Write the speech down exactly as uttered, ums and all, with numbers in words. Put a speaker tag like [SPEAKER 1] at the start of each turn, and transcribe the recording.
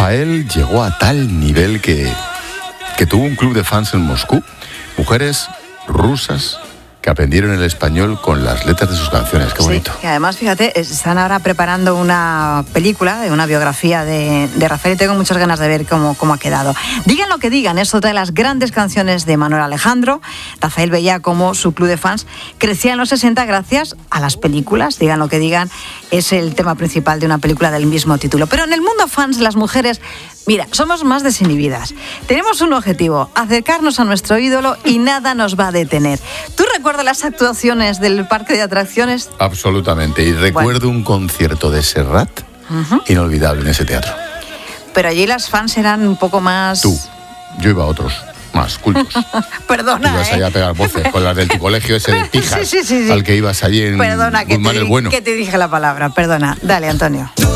[SPEAKER 1] Rafael llegó a tal nivel que, que tuvo un club de fans en Moscú, mujeres rusas que aprendieron el español con las letras de sus canciones. Qué bonito.
[SPEAKER 2] Sí, y además, fíjate, están ahora preparando una película, una biografía de, de Rafael, y tengo muchas ganas de ver cómo, cómo ha quedado. Digan lo que digan, es otra de las grandes canciones de Manuel Alejandro. Rafael veía cómo su club de fans crecía en los sesenta gracias a las películas. Digan lo que digan, es el tema principal de una película del mismo título. Pero en el mundo fans, las mujeres, mira, somos más desinhibidas. Tenemos un objetivo, acercarnos a nuestro ídolo y nada nos va a detener. ¿Tú recuerdas las actuaciones del parque de atracciones?
[SPEAKER 1] Absolutamente. Y recuerdo bueno. un concierto de Serrat uh-huh. inolvidable en ese teatro.
[SPEAKER 2] Pero allí las fans eran un poco más...
[SPEAKER 1] Tú. Yo iba a otros más cultos.
[SPEAKER 2] Perdona,
[SPEAKER 1] Tú ibas
[SPEAKER 2] ¿eh?
[SPEAKER 1] allá a pegar voces con las del tu colegio ese de pijas.
[SPEAKER 2] Sí, sí, sí, sí.
[SPEAKER 1] Al que ibas allí en
[SPEAKER 2] Perdona, que
[SPEAKER 1] Guzmán
[SPEAKER 2] te,
[SPEAKER 1] el Bueno.
[SPEAKER 2] que te dije la palabra. Perdona. Dale, Antonio.